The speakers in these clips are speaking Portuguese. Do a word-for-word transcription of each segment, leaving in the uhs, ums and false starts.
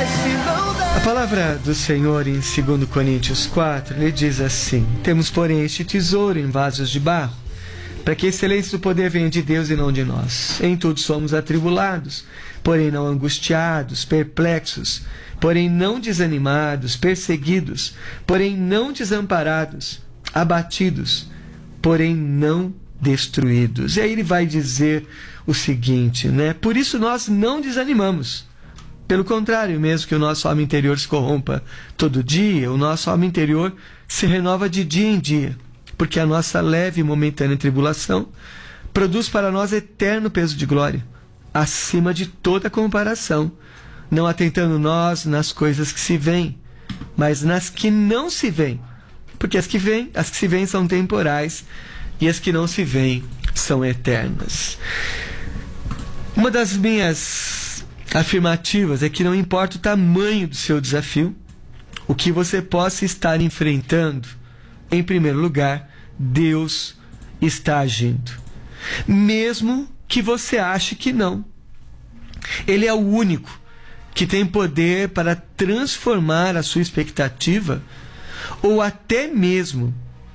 A palavra do Senhor em dois Coríntios quatro, ele diz assim: temos, porém, este tesouro em vasos de barro, para que a excelência do poder venha de Deus e não de nós. Em tudo somos atribulados, porém não angustiados, perplexos, porém não desanimados, perseguidos, porém não desamparados, abatidos, porém não destruídos. E aí ele vai dizer o seguinte, né? Por isso nós não desanimamos. Pelo contrário, mesmo que o nosso homem interior se corrompa todo dia, o nosso homem interior se renova de dia em dia, porque a nossa leve e momentânea tribulação produz para nós eterno peso de glória, acima de toda comparação, não atentando nós nas coisas que se veem, mas nas que não se veem, porque as que vêm, as que se veem são temporais e as que não se veem são eternas. Uma das minhas afirmativas é que não importa o tamanho do seu desafio, o que você possa estar enfrentando, em primeiro lugar, Deus está agindo. Mesmo que você ache que não. Ele é o único que tem poder para transformar a sua expectativa ou até mesmo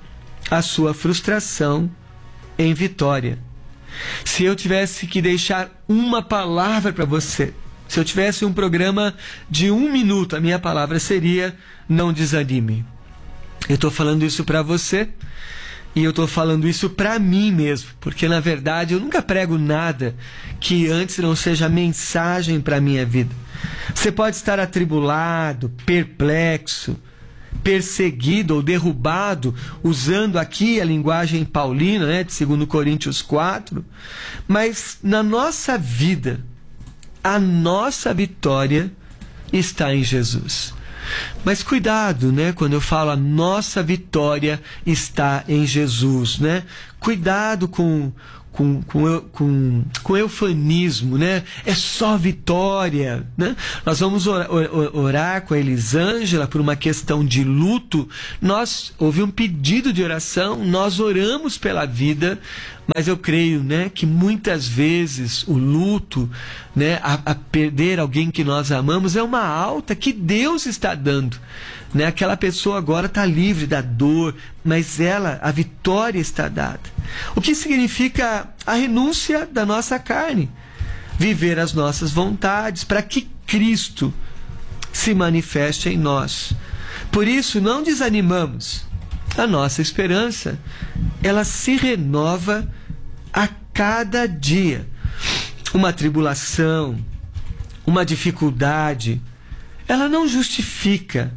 a sua frustração em vitória. Se eu tivesse que deixar uma palavra para você, se eu tivesse um programa de um minuto, a minha palavra seria: não desanime. Eu estou falando isso para você e eu estou falando isso para mim mesmo, porque na verdade eu nunca prego nada que antes não seja mensagem para a minha vida. Você pode estar atribulado, perplexo, perseguido ou derrubado, usando aqui a linguagem paulina, né, de dois Coríntios quatro, mas na nossa vida, a nossa vitória está em Jesus. Mas cuidado, né, quando eu falo a nossa vitória está em Jesus, né? Cuidado com Com, com, com, com eufemismo, né? É só vitória, né? Nós vamos orar, orar com a Elisângela por uma questão de luto. Nós, houve um pedido de oração, nós oramos pela vida, mas eu creio, né, que muitas vezes o luto, né, a, a perder alguém que nós amamos é uma alta que Deus está dando, né? Aquela pessoa agora está livre da dor, mas ela, a vitória está dada. O que significa a renúncia da nossa carne, viver as nossas vontades para que Cristo se manifeste em nós. Por isso não desanimamos. A nossa esperança, ela se renova a cada dia. Uma tribulação, uma dificuldade, ela não justifica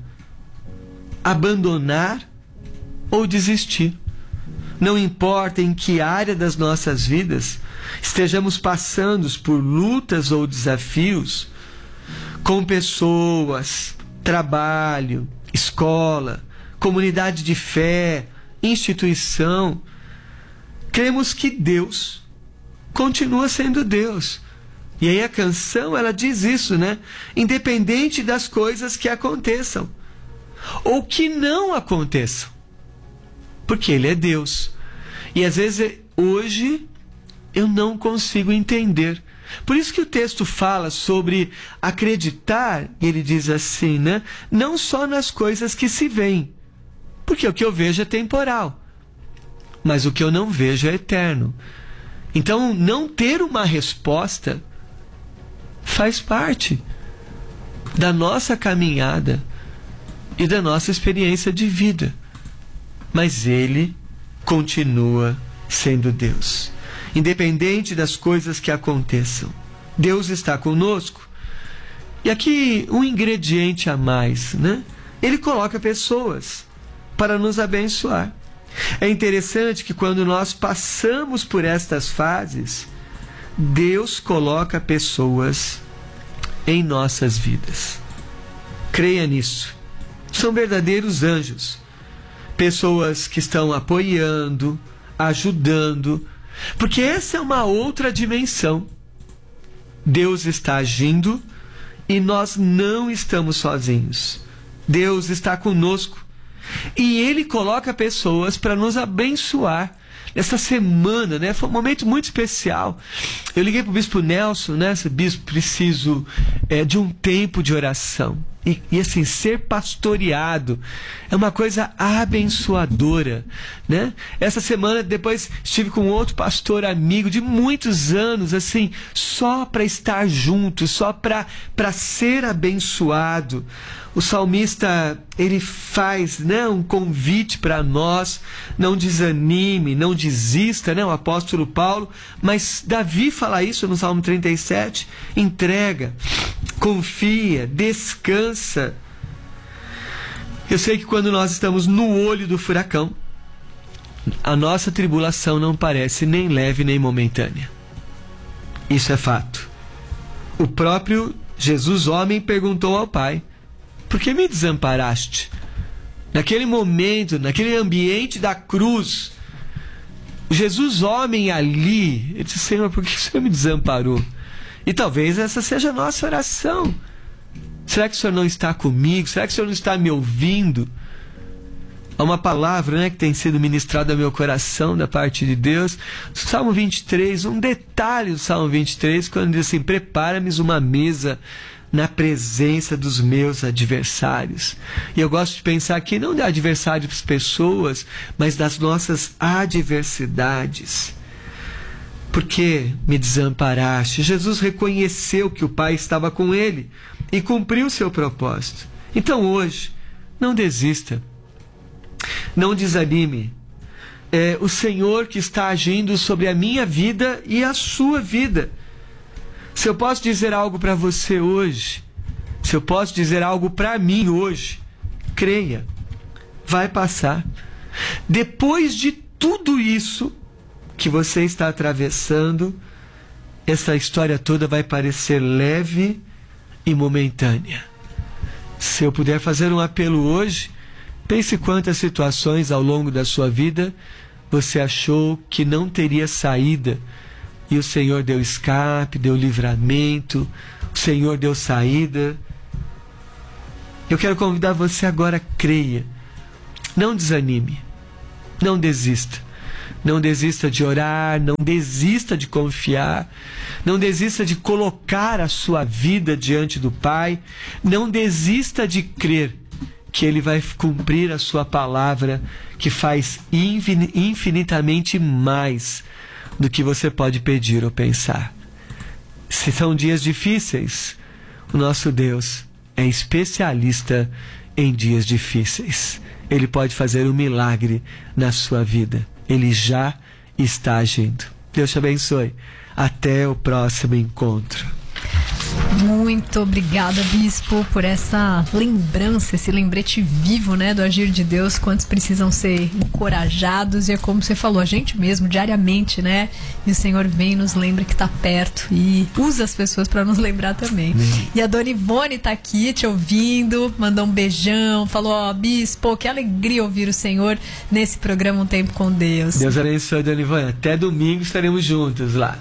abandonar ou desistir. Não importa em que área das nossas vidas estejamos passando por lutas ou desafios, com pessoas, trabalho, escola, comunidade de fé, instituição, cremos que Deus continua sendo Deus. E aí a canção, ela diz isso, né? Independente das coisas que aconteçam ou que não aconteçam, porque Ele é Deus. E às vezes hoje eu não consigo entender. Por isso que o texto fala sobre acreditar, e ele diz assim, né? Não só nas coisas que se veem, porque o que eu vejo é temporal, mas o que eu não vejo é eterno. Então, não ter uma resposta faz parte da nossa caminhada e da nossa experiência de vida. Mas Ele continua sendo Deus. Independente das coisas que aconteçam, Deus está conosco. E aqui um ingrediente a mais, né? Ele coloca pessoas para nos abençoar. É interessante que quando nós passamos por estas fases, Deus coloca pessoas em nossas vidas. Creia nisso. São verdadeiros anjos. Pessoas que estão apoiando, ajudando, porque essa é uma outra dimensão. Deus está agindo e nós não estamos sozinhos. Deus está conosco. E Ele coloca pessoas para nos abençoar essa semana, né? Foi um momento muito especial. Eu liguei pro Bispo Nelson, né? Bispo, preciso é, de um tempo de oração. E, e assim, ser pastoreado é uma coisa abençoadora, né? Essa semana depois estive com outro pastor amigo de muitos anos, assim, só para estar junto, só para para ser abençoado. O salmista, ele faz, né, um convite para nós: não desanime, não desista, né, o apóstolo Paulo. Mas Davi fala isso no Salmo trinta e sete: entrega, confia, descansa. Eu sei que quando nós estamos no olho do furacão, a nossa tribulação não parece nem leve nem momentânea. Isso é fato. O próprio Jesus, homem, perguntou ao Pai: por que me desamparaste? Naquele momento, naquele ambiente da cruz, Jesus, homem, ali, ele disse: Senhor, por que o Senhor me desamparou? E talvez essa seja a nossa oração. Será que o Senhor não está comigo? Será que o Senhor não está me ouvindo? Há uma palavra, né, que tem sido ministrada ao meu coração da parte de Deus. Salmo vinte e três, um detalhe do Salmo vinte e três, quando diz assim: prepara-me uma mesa na presença dos meus adversários. E eu gosto de pensar aqui não de adversários pessoas, mas das nossas adversidades. Por que me desamparaste? Jesus reconheceu que o Pai estava com ele e cumpriu seu propósito. Então hoje, não desista, não desanime. É o Senhor que está agindo sobre a minha vida e a sua vida. Se eu posso dizer algo para você hoje, se eu posso dizer algo para mim hoje, creia, vai passar. Depois de tudo isso que você está atravessando, essa história toda vai parecer leve e momentânea. Se eu puder fazer um apelo hoje, pense quantas situações ao longo da sua vida você achou que não teria saída, e o Senhor deu escape, deu livramento, o Senhor deu saída. Eu quero convidar você agora, creia. Não desanime, não desista. Não desista de orar, não desista de confiar, não desista de colocar a sua vida diante do Pai, não desista de crer que Ele vai cumprir a sua palavra, que faz infinitamente mais do que você pode pedir ou pensar. Se são dias difíceis, o nosso Deus é especialista em dias difíceis. Ele pode fazer um milagre na sua vida. Ele já está agindo. Deus te abençoe. Até o próximo encontro. Muito obrigada, Bispo, por essa lembrança, esse lembrete vivo, né, do agir de Deus. Quantos precisam ser encorajados, e é como você falou, a gente mesmo, diariamente, né? E o Senhor vem e nos lembra que está perto e usa as pessoas para nos lembrar também. Amém. E a Dona Ivone está aqui te ouvindo, mandou um beijão, falou: ó, Bispo, que alegria ouvir o Senhor nesse programa Um Tempo com Deus. Deus abençoe, Dona Ivone. Até domingo estaremos juntos lá.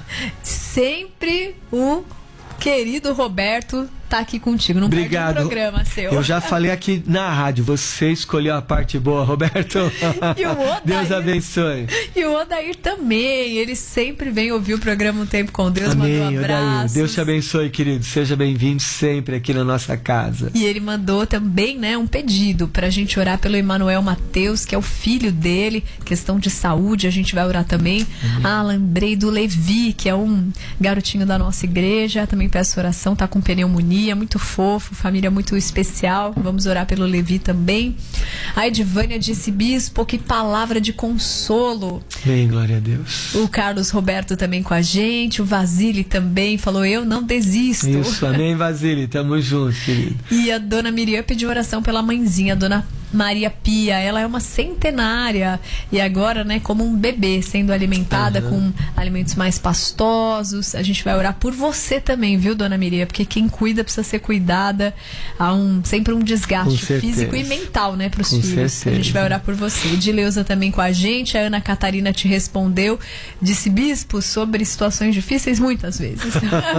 Sempre o querido Roberto tá aqui contigo. Não Obrigado. Perde um programa seu. Eu já falei aqui na rádio, você escolheu a parte boa, Roberto. E o Odair, Deus abençoe. E o Odair também, ele sempre vem ouvir o programa Um Tempo com Deus. Amém, mandou abraços. Odair. Deus te abençoe, querido. Seja bem-vindo sempre aqui na nossa casa. E ele mandou também, né, um pedido pra gente orar pelo Emanuel Mateus, que é o filho dele, questão de saúde, a gente vai orar também. Amém. Ah, lembrei do Levi, que é um garotinho da nossa igreja, também peço oração, tá com pneumonia, muito fofo, família muito especial. Vamos orar pelo Levi também. A Edvânia disse: Bispo, que palavra de consolo. Bem, glória a Deus. O Carlos Roberto também com a gente. O Vasile também falou: eu não desisto. Isso, amém, Vasile, tamo junto, querido. E a Dona Miriam pediu oração pela mãezinha, a Dona Maria Pia. Ela é uma centenária e agora, né, como um bebê, sendo alimentada uhum. com alimentos mais pastosos. A gente vai orar por você também, viu, Dona Miriam? Porque quem cuida precisa ser cuidada. Há um, sempre um desgaste físico e mental, né, para os filhos. Certeza. A gente vai orar por você. Edileuza também com a gente. A Ana Catarina te respondeu, disse: Bispo, sobre situações difíceis muitas vezes.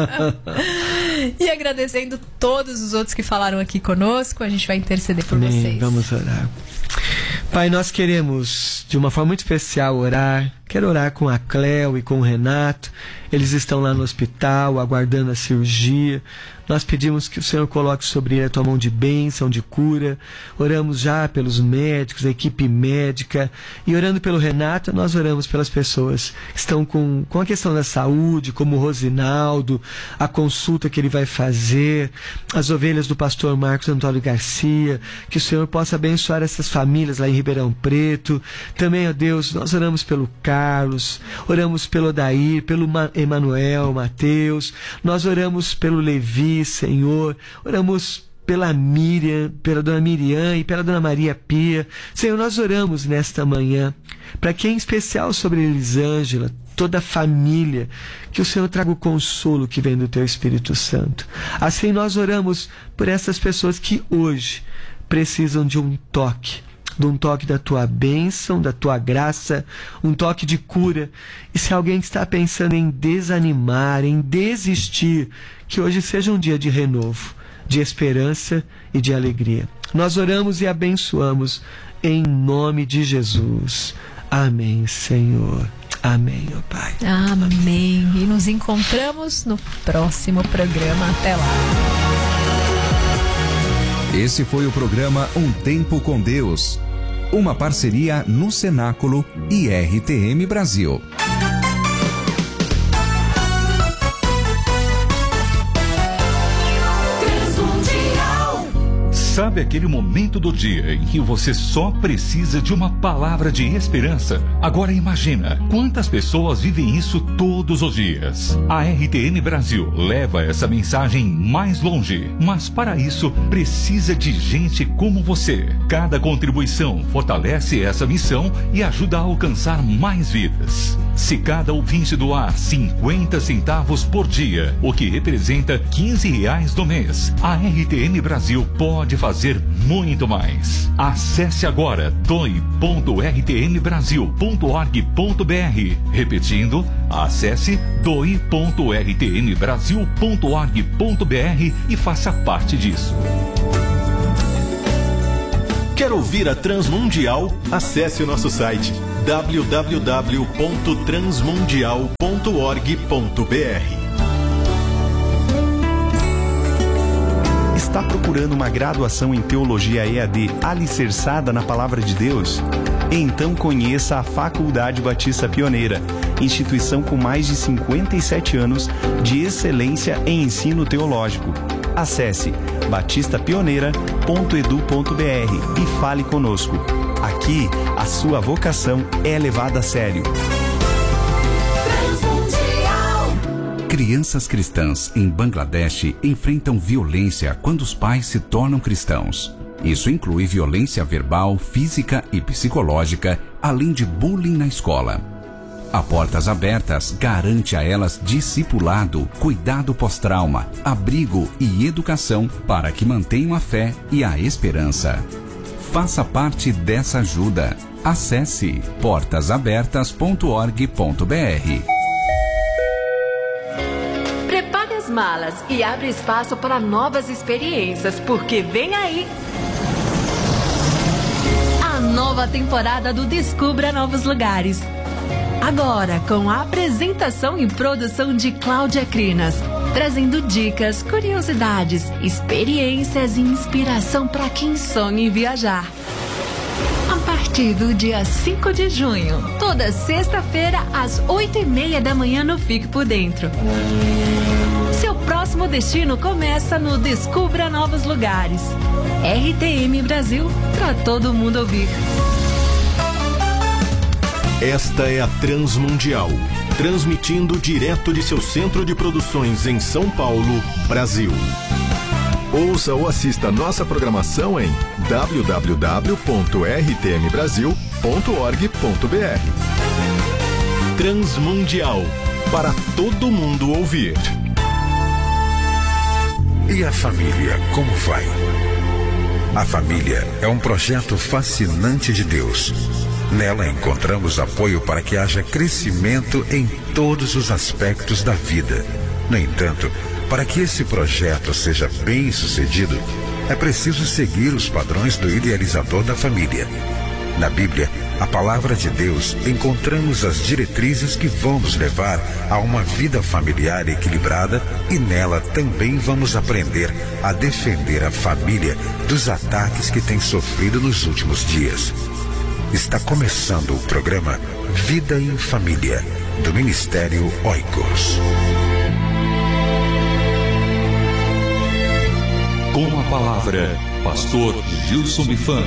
E agradecendo todos os outros que falaram aqui conosco, a gente vai interceder por Amém. vocês. Vamos orar. Pai, nós queremos de uma forma muito especial orar, Quero orar com a Cléo e com o Renato. Eles estão lá no hospital, aguardando a cirurgia. Nós pedimos que o Senhor coloque sobre ele a tua mão de bênção, de cura. Oramos já pelos médicos, a equipe médica. E orando pelo Renato, nós oramos pelas pessoas que estão com, com a questão da saúde, como o Rosinaldo, a consulta que ele vai fazer, as ovelhas do pastor Marcos Antônio Garcia. Que o Senhor possa abençoar essas famílias lá em Ribeirão Preto. Também, ó Deus, nós oramos pelo Carlos, oramos pelo Odair, pelo Emanuel, Mateus. Nós oramos pelo Levi, Senhor, oramos pela Miriam, pela dona Miriam e pela dona Maria Pia. Senhor, nós oramos nesta manhã, para que em especial sobre Elisângela, toda a família, que o Senhor traga o consolo que vem do Teu Espírito Santo. Assim nós oramos por essas pessoas que hoje precisam de um toque, de um toque da Tua bênção, da Tua graça, um toque de cura. E se alguém está pensando em desanimar, em desistir, que hoje seja um dia de renovo, de esperança e de alegria. Nós oramos e abençoamos em nome de Jesus. Amém, Senhor. Amém, ó Pai. Amém. E nos encontramos no próximo programa. Até lá. Esse foi o programa Um Tempo com Deus, uma parceria no Cenáculo e R T M Brasil. Sabe aquele momento do dia em que você só precisa de uma palavra de esperança? Agora imagina quantas pessoas vivem isso todos os dias. A R T M Brasil leva essa mensagem mais longe, mas para isso precisa de gente como você. Cada contribuição fortalece essa missão e ajuda a alcançar mais vidas. Se cada ouvinte doar cinquenta centavos por dia, o que representa quinze reais do mês, a R T M Brasil pode fazer muito mais. Acesse agora doe ponto r t m brasil ponto org ponto b r. Repetindo, acesse doe ponto r t m brasil ponto org ponto b r e faça parte disso. Quer ouvir a Transmundial? Acesse o nosso site w w w ponto transmundial ponto org ponto b r. Está procurando uma graduação em Teologia E A D alicerçada na Palavra de Deus? Então conheça a Faculdade Batista Pioneira, instituição com mais de cinquenta e sete anos de excelência em ensino teológico. Acesse batista pioneira ponto edu ponto b r e fale conosco. Aqui, a sua vocação é levada a sério. Crianças cristãs em Bangladesh enfrentam violência quando os pais se tornam cristãos. Isso inclui violência verbal, física e psicológica, além de bullying na escola. A Portas Abertas garante a elas discipulado, cuidado pós-trauma, abrigo e educação para que mantenham a fé e a esperança. Faça parte dessa ajuda. Acesse portas abertas ponto org ponto b r. Prepare as malas e abre espaço para novas experiências, porque vem aí a nova temporada do Descubra Novos Lugares. Agora, com a apresentação e produção de Cláudia Crinas, trazendo dicas, curiosidades, experiências e inspiração para quem sonha em viajar. A partir do dia cinco de junho, toda sexta-feira, às oito e meia da manhã no Fique por Dentro. Seu próximo destino começa no Descubra Novos Lugares. R T M Brasil, para todo mundo ouvir. Esta é a Transmundial, transmitindo direto de seu centro de produções em São Paulo, Brasil. Ouça ou assista nossa programação em w w w ponto r t m brasil ponto org ponto b r. Transmundial, para todo mundo ouvir. E a família, como vai? A família é um projeto fascinante de Deus. Nela encontramos apoio para que haja crescimento em todos os aspectos da vida. No entanto, para que esse projeto seja bem sucedido, é preciso seguir os padrões do idealizador da família. Na Bíblia, a palavra de Deus, encontramos as diretrizes que vão nos levar a uma vida familiar equilibrada e nela também vamos aprender a defender a família dos ataques que tem sofrido nos últimos dias. Está começando o programa Vida em Família, do Ministério Oikos. Com a palavra, Pastor Gilson Bifan.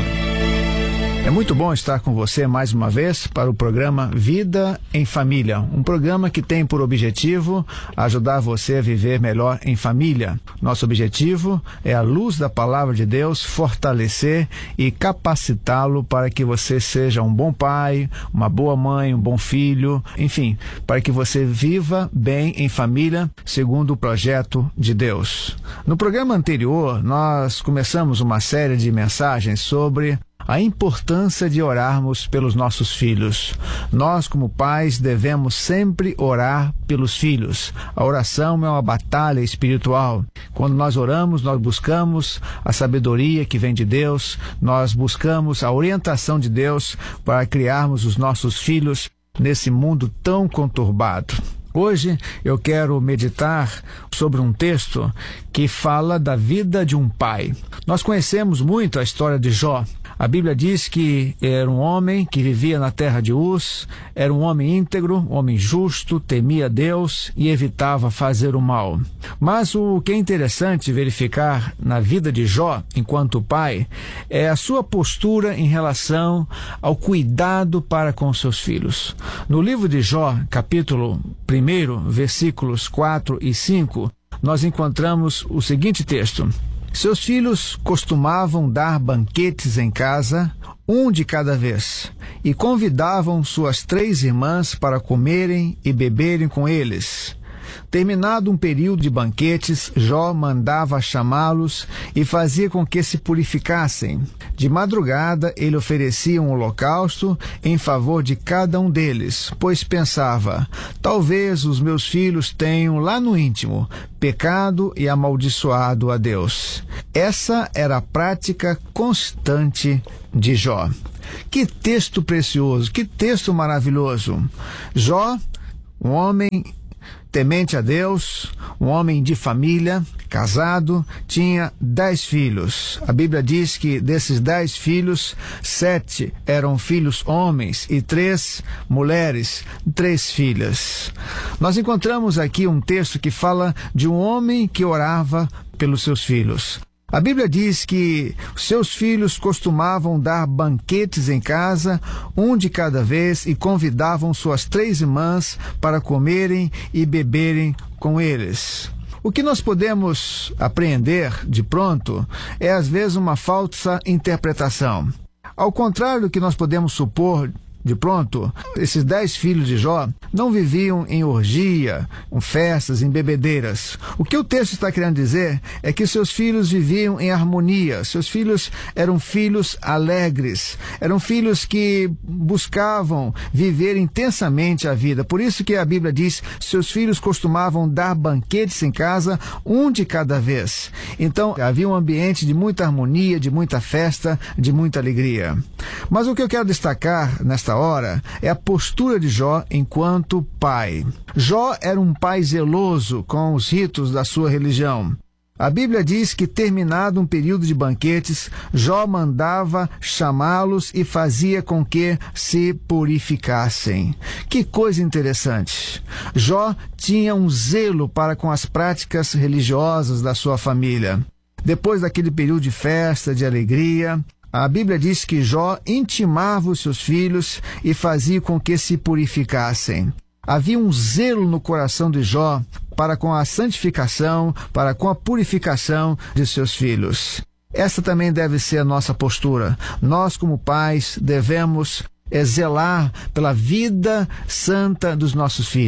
É muito bom estar com você mais uma vez para o programa Vida em Família, um programa que tem por objetivo ajudar você a viver melhor em família. Nosso objetivo é, à luz da palavra de Deus, fortalecer e capacitá-lo para que você seja um bom pai, uma boa mãe, um bom filho, enfim, para que você viva bem em família segundo o projeto de Deus. No programa anterior, nós começamos uma série de mensagens sobre a importância de orarmos pelos nossos filhos. Nós, como pais, devemos sempre orar pelos filhos. A oração é uma batalha espiritual. Quando nós oramos, nós buscamos a sabedoria que vem de Deus, nós buscamos a orientação de Deus para criarmos os nossos filhos nesse mundo tão conturbado. Hoje eu quero meditar sobre um texto que fala da vida de um pai. Nós conhecemos muito a história de Jó. A Bíblia diz que era um homem que vivia na terra de Uz, era um homem íntegro, um homem justo, temia Deus e evitava fazer o mal. Mas o que é interessante verificar na vida de Jó, enquanto pai, é a sua postura em relação ao cuidado para com seus filhos. No livro de Jó, capítulo um, versículos quatro e cinco, nós encontramos o seguinte texto: seus filhos costumavam dar banquetes em casa, um de cada vez, e convidavam suas três irmãs para comerem e beberem com eles. Terminado um período de banquetes, Jó mandava chamá-los e fazia com que se purificassem. De madrugada, ele oferecia um holocausto em favor de cada um deles, pois pensava: talvez os meus filhos tenham lá no íntimo pecado e amaldiçoado a Deus. Essa era a prática constante de Jó. Que texto precioso, que texto maravilhoso! Jó, um homem temente a Deus, um homem de família, casado, tinha dez filhos. A Bíblia diz que desses dez filhos, sete eram filhos homens e três mulheres, três filhas. Nós encontramos aqui um texto que fala de um homem que orava pelos seus filhos. A Bíblia diz que seus filhos costumavam dar banquetes em casa, um de cada vez, e convidavam suas três irmãs para comerem e beberem com eles. O que nós podemos apreender de pronto é, às vezes, uma falsa interpretação. Ao contrário do que nós podemos supor de pronto, esses dez filhos de Jó não viviam em orgia, em festas, em bebedeiras. O que o texto está querendo dizer é que seus filhos viviam em harmonia. Seus filhos eram filhos alegres, eram filhos que buscavam viver intensamente a vida. Por isso que a Bíblia diz: seus filhos costumavam dar banquetes em casa, um de cada vez. Então havia um ambiente de muita harmonia, de muita festa, de muita alegria. Mas o que eu quero destacar nesta hora é a postura de Jó enquanto pai. Jó era um pai zeloso com os ritos da sua religião. A Bíblia diz que, terminado um período de banquetes, Jó mandava chamá-los e fazia com que se purificassem. Que coisa interessante! Jó tinha um zelo para com as práticas religiosas da sua família. Depois daquele período de festa, de alegria, a Bíblia diz que Jó intimava os seus filhos e fazia com que se purificassem. Havia um zelo no coração de Jó para com a santificação, para com a purificação de seus filhos. Essa também deve ser a nossa postura. Nós, como pais, devemos zelar pela vida santa dos nossos filhos.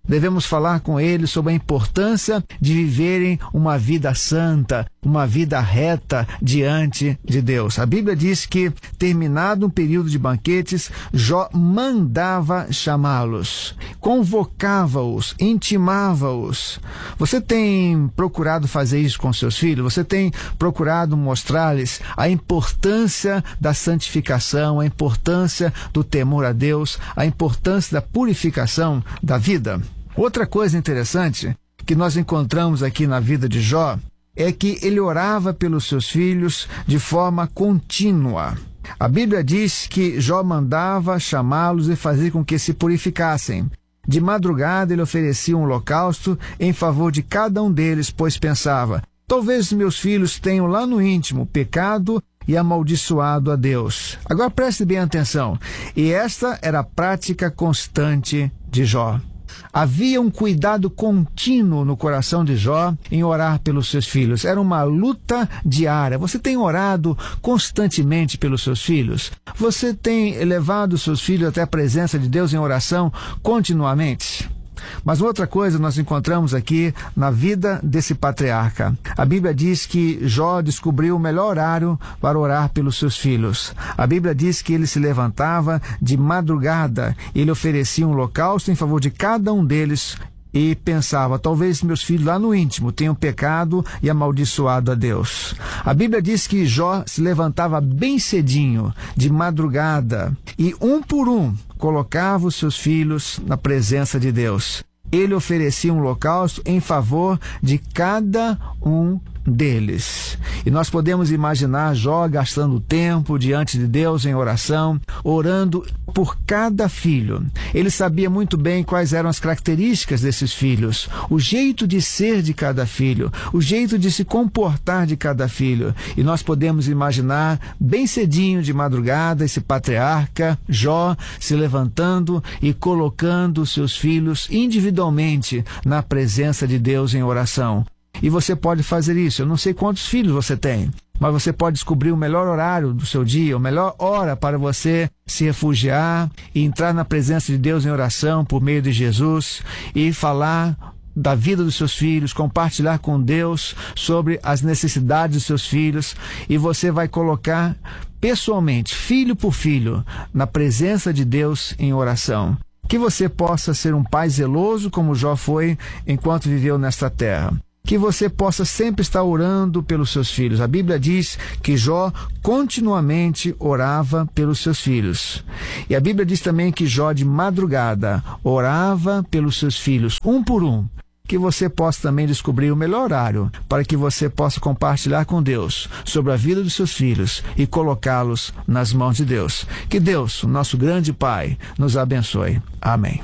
Devemos falar com eles sobre a importância de viverem uma vida santa, uma vida reta diante de Deus. A Bíblia diz que, terminado um período de banquetes, Jó mandava chamá-los, convocava-os, intimava-os. Você tem procurado fazer isso com seus filhos? Você tem procurado mostrar-lhes a importância da santificação, a importância do temor a Deus, a importância da purificação da vida? Outra coisa interessante que nós encontramos aqui na vida de Jó é que ele orava pelos seus filhos de forma contínua. A Bíblia diz que Jó mandava chamá-los e fazer com que se purificassem. De madrugada ele oferecia um holocausto em favor de cada um deles, pois pensava: talvez meus filhos tenham lá no íntimo pecado e amaldiçoado a Deus. Agora preste bem atenção. E esta era a prática constante de Jó. Havia um cuidado contínuo no coração de Jó em orar pelos seus filhos. Era uma luta diária. Você tem orado constantemente pelos seus filhos? Você tem levado seus filhos até a presença de Deus em oração continuamente? Mas outra coisa nós encontramos aqui na vida desse patriarca. A Bíblia diz que Jó descobriu o melhor horário para orar pelos seus filhos. A Bíblia diz que ele se levantava de madrugada, ele oferecia um holocausto em favor de cada um deles e pensava: talvez meus filhos lá no íntimo tenham pecado e amaldiçoado a Deus. A Bíblia diz que Jó se levantava bem cedinho, de madrugada, e um por um colocava os seus filhos na presença de Deus. Ele oferecia um holocausto em favor de cada um deles. E nós podemos imaginar Jó gastando tempo diante de Deus em oração, orando por cada filho. Ele sabia muito bem quais eram as características desses filhos, o jeito de ser de cada filho, o jeito de se comportar de cada filho. E nós podemos imaginar bem cedinho de madrugada esse patriarca Jó se levantando e colocando seus filhos individualmente na presença de Deus em oração. E você pode fazer isso. Eu não sei quantos filhos você tem, mas você pode descobrir o melhor horário do seu dia, a melhor hora para você se refugiar e entrar na presença de Deus em oração por meio de Jesus e falar da vida dos seus filhos, compartilhar com Deus sobre as necessidades dos seus filhos, e você vai colocar pessoalmente, filho por filho, na presença de Deus em oração. Que você possa ser um pai zeloso como Jó foi enquanto viveu nesta terra. Que você possa sempre estar orando pelos seus filhos. A Bíblia diz que Jó continuamente orava pelos seus filhos. E a Bíblia diz também que Jó de madrugada orava pelos seus filhos, um por um. Que você possa também descobrir o melhor horário para que você possa compartilhar com Deus sobre a vida dos seus filhos e colocá-los nas mãos de Deus. Que Deus, o nosso grande Pai, nos abençoe. Amém.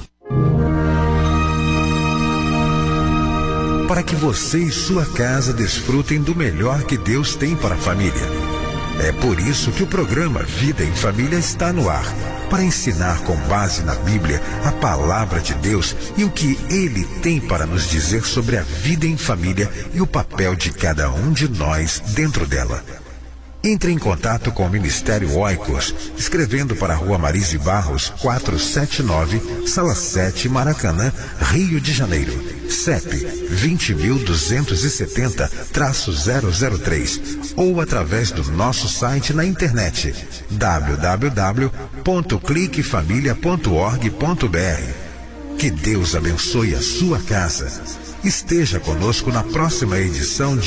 Para que você e sua casa desfrutem do melhor que Deus tem para a família. É por isso que o programa Vida em Família está no ar, para ensinar com base na Bíblia a palavra de Deus e o que Ele tem para nos dizer sobre a vida em família e o papel de cada um de nós dentro dela. Entre em contato com o Ministério Oikos, escrevendo para a Rua Marise Barros, quatrocentos e setenta e nove, Sala sete, Maracanã, Rio de Janeiro. C E P vinte mil duzentos e setenta, zero zero três, ou através do nosso site na internet w w w ponto clique família ponto org ponto b r. Que Deus abençoe a sua casa. Esteja conosco na próxima edição de